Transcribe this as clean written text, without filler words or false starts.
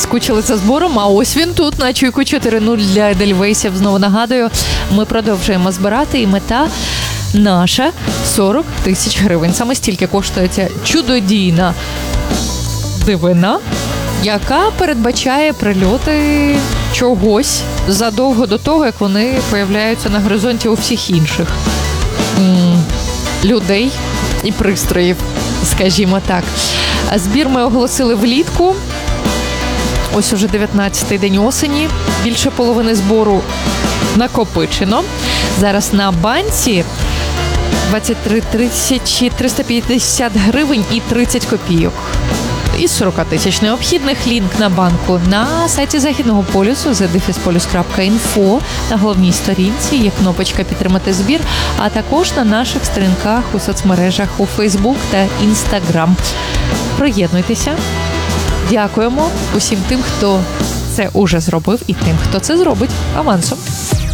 скучили за збором, а ось він тут на Чуйку 4.0 для Едельвейсів. Знову нагадую, ми продовжуємо збирати, і мета наша 40 тисяч гривень. Саме стільки коштує ця чудодійна дивина, яка передбачає прильоти чогось задовго до того, як вони появляються на горизонті у всіх інших людей і пристроїв, скажімо так. Збір ми оголосили влітку. Ось уже 19-й день осені. Більше половини збору накопичено. Зараз на банці 23 тисячі 350 гривень і 30 копійок. Із 40 тисяч необхідних. Лінк на банку на сайті Західного полюсу zdefispolius.info. На головній сторінці є кнопочка «Підтримати збір», а також на наших сторінках у соцмережах у Facebook та Instagram. Приєднуйтеся. Дякуємо усім тим, хто це уже зробив, і тим, хто це зробить авансом.